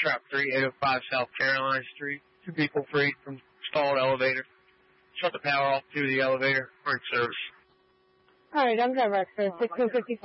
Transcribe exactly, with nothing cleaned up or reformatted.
Trap three, eight oh five South Caroline Street. Two people freed from stalled elevator. Shut the power off to the elevator. We're in service. All right, I'm driver extra sixteen fifty-five.